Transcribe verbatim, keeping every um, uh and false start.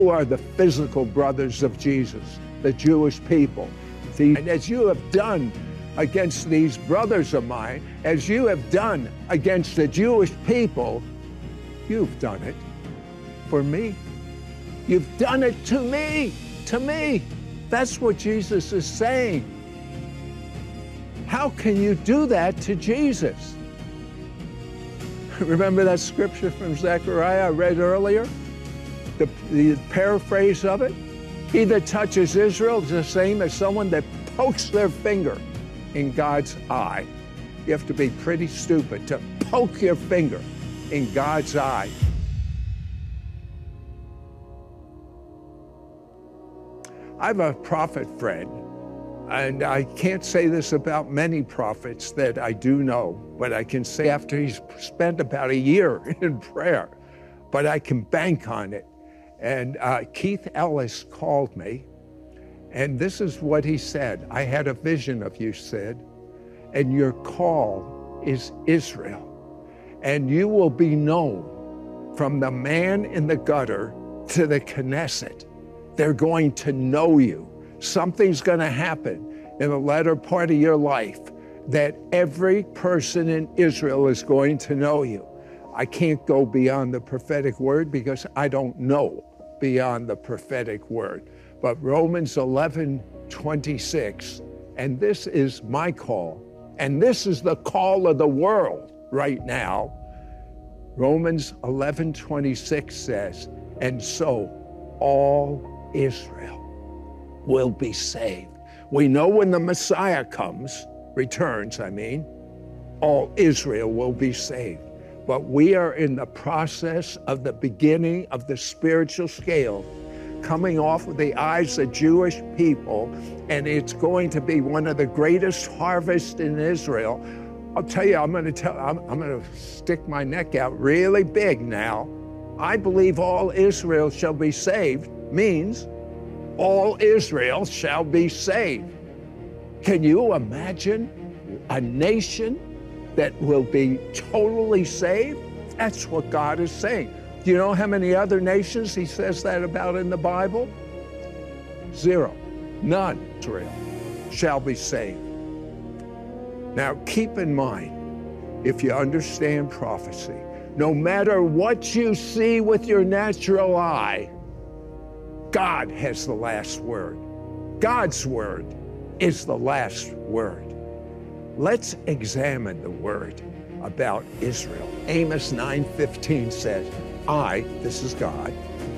Who are the physical brothers of Jesus, the Jewish people. And as you have done against these brothers of mine, as you have done against the Jewish people, you've done it for me. You've done it to me, to me. That's what Jesus is saying. How can you do that to Jesus? Remember that scripture from Zechariah I read earlier? The, the paraphrase of it? He that touches Israel is the same as someone that pokes their finger in God's eye. You have to be pretty stupid to poke your finger in God's eye. I have a prophet friend, and I can't say this about many prophets that I do know, but I can say after he's spent about a year in prayer, but I can bank on it. And uh, Keith Ellis called me, and this is what he said. I had a vision of you, Sid, and your call is Israel. And you will be known from the man in the gutter to the Knesset. They're going to know you. Something's going to happen in the latter part of your life that every person in Israel is going to know you. I can't go beyond the prophetic word because I don't know beyond the prophetic word. But Romans eleven twenty-six, and this is my call, and this is the call of the world right now. Romans eleven twenty-six says, and so all Israel will be saved. We know when the Messiah comes, returns, I mean, all Israel will be saved. But we are in the process of the beginning of the spiritual scale coming off of the eyes of Jewish people, and it's going to be one of the greatest harvests in Israel. I'll tell you, I'm going to tell, I'm, I'm going to stick my neck out really big now. I believe all Israel shall be saved means all Israel shall be saved. Can you imagine a nation that will be totally saved? That's what God is saying. Do you know how many other nations he says that about in the Bible? Zero. None. Israel shall be saved. Now keep in mind, if you understand prophecy, no matter what you see with your natural eye, God has the last word. God's word is the last word. Let's examine the word about Israel. Amos nine fifteen says, I, this is God,